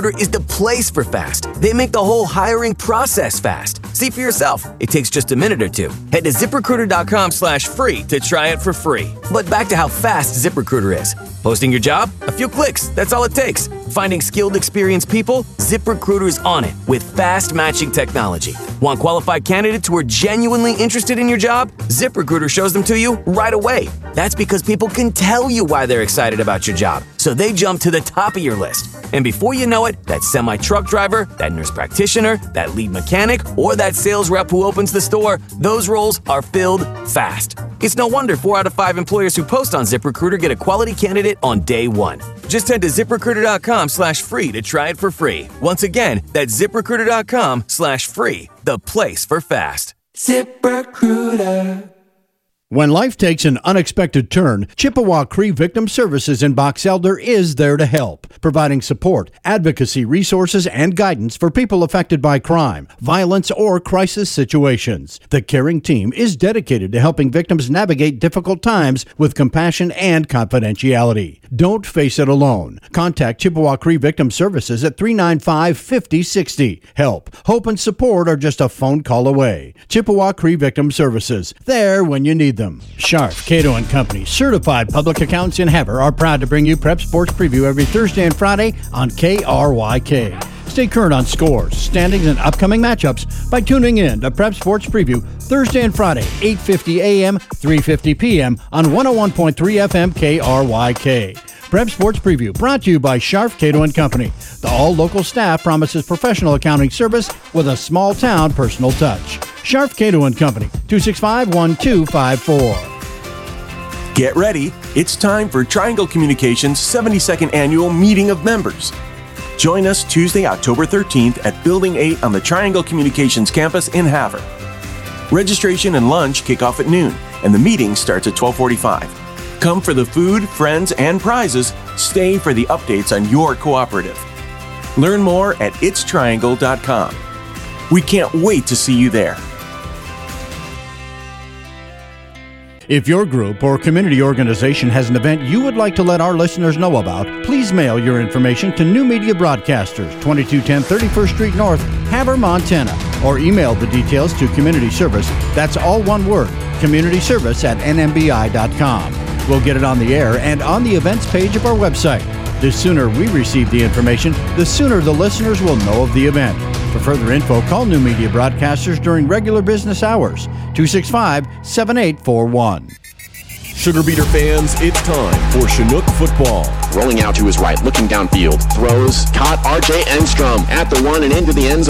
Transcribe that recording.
ZipRecruiter is the place for fast. They make the whole hiring process fast. See for yourself. It takes just a minute or two. Head to ZipRecruiter.com/free to try it for free. But back to how fast ZipRecruiter is. Posting your job? A few clicks. That's all it takes. Finding skilled, experienced people? ZipRecruiter is on it with fast matching technology. Want qualified candidates who are genuinely interested in your job? ZipRecruiter shows them to you right away. That's because people can tell you why they're excited about your job, so they jump to the top of your list. And before you know it, that semi-truck driver, that nurse practitioner, that lead mechanic, or that sales rep who opens the store, those roles are filled fast. It's no wonder 4 out of 5 employers who post on ZipRecruiter get a quality candidate on day one. Just head to ZipRecruiter.com/free to try it for free. Once again, that's ZipRecruiter.com/free, the place for fast. ZipRecruiter. When life takes an unexpected turn, Chippewa Cree Victim Services in Box Elder is there to help, providing support, advocacy, resources, and guidance for people affected by crime, violence, or crisis situations. The caring team is dedicated to helping victims navigate difficult times with compassion and confidentiality. Don't face it alone. Contact Chippewa Cree Victim Services at 395-5060. Help, hope, and support are just a phone call away. Chippewa Cree Victim Services, there when you need them. Scharf, Cato & Company, certified public accountants in Heber, are proud to bring you Prep Sports Preview every Thursday and Friday on KRYK. Stay current on scores, standings, and upcoming matchups by tuning in to Prep Sports Preview Thursday and Friday, 8:50 a.m., 3:50 p.m. on 101.3 FM KRYK. Prep Sports Preview brought to you by Scharf, Cato & Company. The all-local staff promises professional accounting service with a small-town personal touch. Scharf, Cato & Company, 265-1254. Get ready. It's time for Triangle Communications' 72nd Annual Meeting of Members. Join us Tuesday, October 13th at Building 8 on the Triangle Communications campus in Havre. Registration and lunch kick off at noon, and the meeting starts at 12:45. Come for the food, friends, and prizes. Stay for the updates on your cooperative. Learn more at itstriangle.com. We can't wait to see you there. If your group or community organization has an event you would like to let our listeners know about, please mail your information to New Media Broadcasters, 2210 31st Street North, Havre, Montana, or email the details to Community Service. That's all one word, communityservice@nmbi.com. We'll get it on the air and on the events page of our website. The sooner we receive the information, the sooner the listeners will know of the event. For further info, call New Media Broadcasters during regular business hours, 265-7841. Sugar Beater fans, it's time for Chinook football. Rolling out to his right, looking downfield, throws, caught R.J. Engstrom at the 1 and into the end zone.